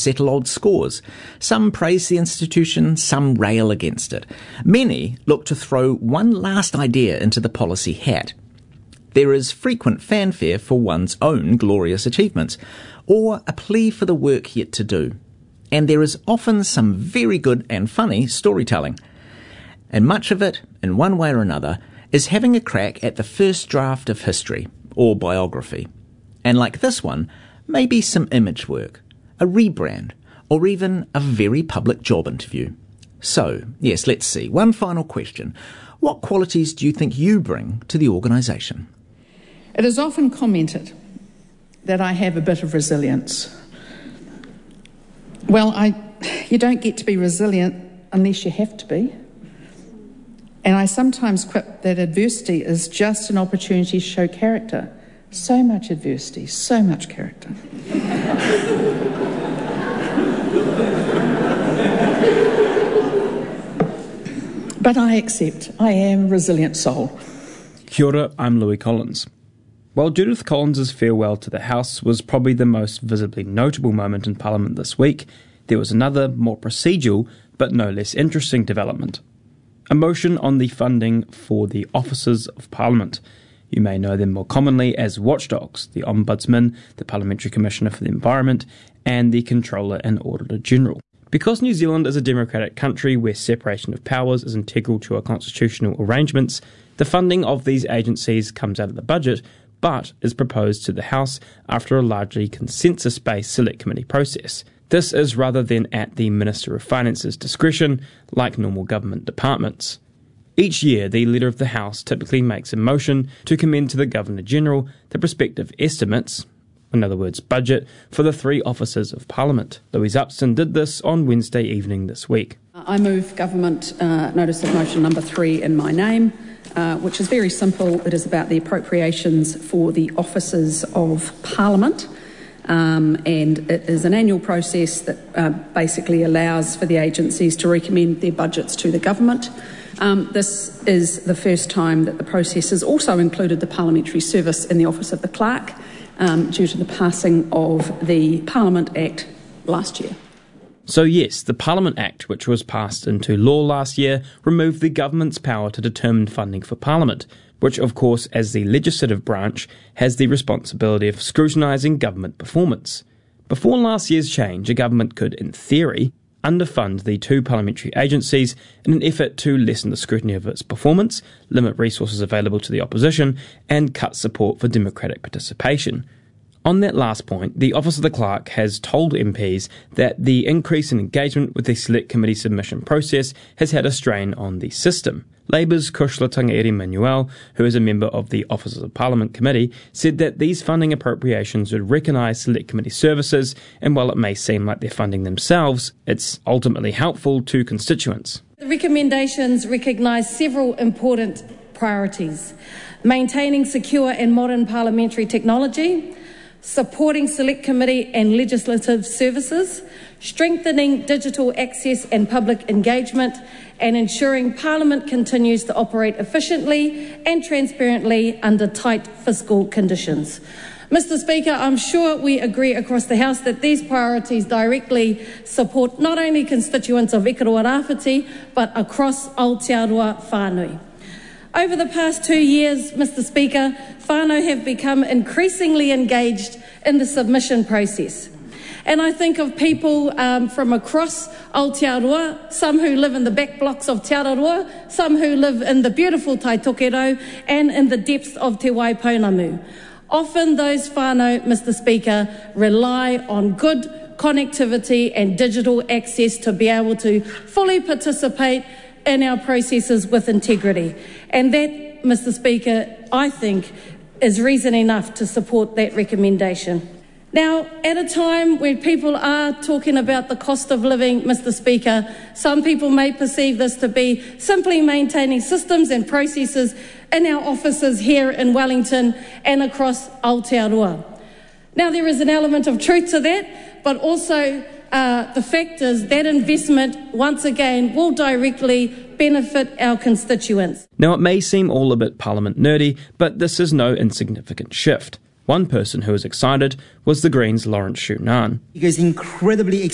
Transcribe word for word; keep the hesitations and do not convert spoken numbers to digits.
settle old scores. Some praise the institution, some rail against it. Many look to throw one last idea into the policy hat. There is frequent fanfare for one's own glorious achievements, or a plea for the work yet to do. And there is often some very good and funny storytelling. And much of it, in one way or another, is having a crack at the first draft of history, or biography. And like this one, maybe some image work, a rebrand, or even a very public job interview. So, yes, let's see. One final question. What qualities do you think you bring to the organisation? It is often commented that I have a bit of resilience. Well, I, you don't get to be resilient unless you have to be. And I sometimes quip that adversity is just an opportunity to show character. So much adversity, so much character. But I accept, I am a resilient soul. Kia ora, I'm Louis Collins. While Judith Collins's farewell to the House was probably the most visibly notable moment in Parliament this week, there was another, more procedural, but no less interesting development. A motion on the funding for the Offices of Parliament. You may know them more commonly as watchdogs, the Ombudsman, the Parliamentary Commissioner for the Environment, and the Controller and Auditor General. Because New Zealand is a democratic country where separation of powers is integral to our constitutional arrangements, the funding of these agencies comes out of the budget, but is proposed to the House after a largely consensus-based select committee process. This is rather than at the Minister of Finance's discretion, like normal government departments. Each year, the Leader of the House typically makes a motion to commend to the Governor-General the prospective estimates, in other words, budget, for the three offices of Parliament. Louise Upston did this on Wednesday evening this week. I move Government uh, Notice of Motion number three in my name, uh, which is very simple. It is about the appropriations for the offices of Parliament. Um, and it is an annual process that uh, basically allows for the agencies to recommend their budgets to the government. Um, this is the first time that the process has also included the parliamentary service in the Office of the Clerk um, due to the passing of the Parliament Act last year. So yes, the Parliament Act, which was passed into law last year, removed the government's power to determine funding for Parliament, which of course, as the legislative branch, has the responsibility of scrutinising government performance. Before last year's change, a government could, in theory, underfund the two parliamentary agencies in an effort to lessen the scrutiny of its performance, limit resources available to the opposition, and cut support for democratic participation. On that last point, the Office of the Clerk has told M Ps that the increase in engagement with the Select Committee submission process has had a strain on the system. Labour's Kushla Tangairi-Manuel, who is a member of the Offices of Parliament Committee, said that these funding appropriations would recognise Select Committee services, and while it may seem like they're funding themselves, it's ultimately helpful to constituents. The recommendations recognise several important priorities: maintaining secure and modern parliamentary technology, supporting Select Committee and legislative services, strengthening digital access and public engagement, and ensuring Parliament continues to operate efficiently and transparently under tight fiscal conditions. Mister Speaker, I'm sure we agree across the House that these priorities directly support not only constituents of Ikaroa Rāwhiti, but across Aotearoa Whānui. Over the past two years, Mister Speaker, whānau have become increasingly engaged in the submission process. And I think of people um, from across Aotearoa, some who live in the back blocks of Te Araroa, some who live in the beautiful Taitokero and in the depths of Te Waipounamu. Often those whānau, Mister Speaker, rely on good connectivity and digital access to be able to fully participate in our processes with integrity. And that, Mister Speaker, I think is reason enough to support that recommendation. Now, at a time when people are talking about the cost of living, Mister Speaker, some people may perceive this to be simply maintaining systems and processes in our offices here in Wellington and across Aotearoa. Now, there is an element of truth to that, but also uh, the fact is that investment, once again, will directly benefit our constituents. Now, it may seem all a bit Parliament nerdy, but this is no insignificant shift. One person who was excited was the Greens' Lawrence Shunan. Because incredibly